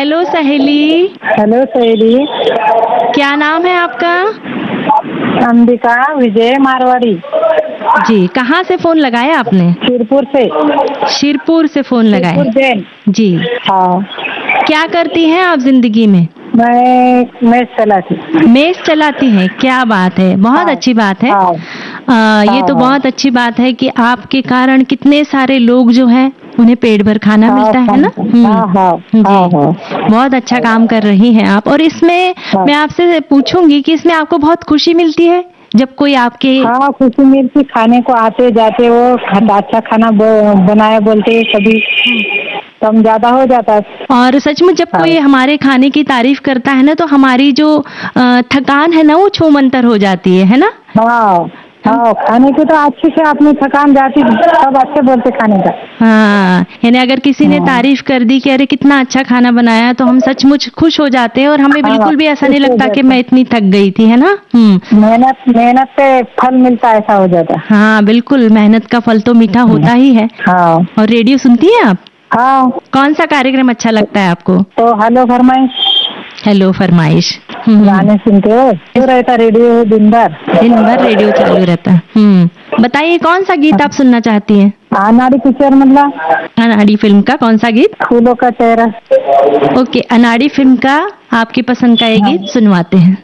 Hello सहेली। Hello सहेली। क्या नाम है आपका? अंबिका विजय मारवाड़ी। जी, कहाँ से फोन लगाया आपने? शिरपुर से। शिरपुर से फोन लगाए। शिरपुर जैन। जी। हाँ। क्या करती हैं आप जिंदगी में? मैं मेस चलाती। मेस चलाती हैं, क्या बात है, बहुत हाँ। अच्छी बात है। हाँ। ये तो हाँ। बहुत अच्छी बात है कि आपके कारण कितने सारे लोग जो हैं उन्हें पेट भर खाना हाँ, मिलता है ना। हाँ हाँ जी, हाँ हाँ। बहुत अच्छा काम कर रही हैं आप। और इसमें हाँ। मैं आपसे पूछूंगी कि इसमें आपको बहुत खुशी मिलती है जब कोई आपके। हाँ, खुशी मिलती, खाने को आते जाते वो अच्छा खाना बनाया बोलते कभी कम ज्यादा हो जाता है। और सचमुच जब हाँ। कोई हमारे खाने की तारीफ करता है ना तो हमारी जो थकान है ना वो छूमंतर हो जाती है ना। हाँ हाँ, खाने की तो अच्छी से अपनी थकान जाती, सब अच्छे बोलते खाने का। हाँ, यानी अगर किसी ने हाँ। तारीफ कर दी कि अरे कितना अच्छा खाना बनाया तो हम सचमुच खुश हो जाते हैं और हमें हाँ, बिल्कुल भी ऐसा नहीं खुश हो लगता कि जाते। मैं इतनी थक गई थी, है ना। मेहनत मेहनत पे फल मिलता है, ऐसा हो जाता है। हाँ बिल्कुल, मेहनत का फल तो मीठा होता ही है। हाँ। और रेडियो सुनती हैं आप? हाँ। कौन सा कार्यक्रम अच्छा लगता है आपको? तो हेलो फरमाइश। हेलो फरमाइश। गाने सुनते हो? तो रहता रेडियो दिन भर। दिन भर रेडियो चालू रहता है। बताइए कौन सा गीत आप सुनना चाहती हैं? अनाड़ी पिक्चर मतलब। अनाड़ी फिल्म का कौन सा गीत? फूलों का चेहरा। ओके, अनाड़ी फिल्म का आपकी पसंद का ये हाँ। गीत सुनवाते हैं।